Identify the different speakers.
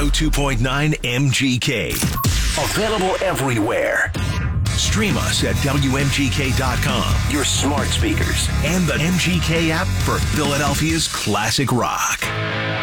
Speaker 1: 102.9 MGK. Available everywhere. Stream us at WMGK.com, your smart speakers, and the MGK app for Philadelphia's classic rock.